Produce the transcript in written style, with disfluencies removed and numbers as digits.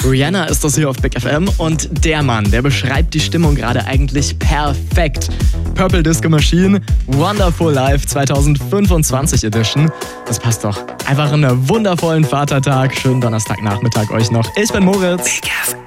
Rihanna ist das hier auf Big FM und der Mann, der beschreibt die Stimmung gerade eigentlich perfekt. Purple Disco Machine, Wonderful Life 2025 Edition. Das passt doch. Einfach einen wundervollen Vatertag. Schönen Donnerstagnachmittag euch noch. Ich bin Moritz. Big FM.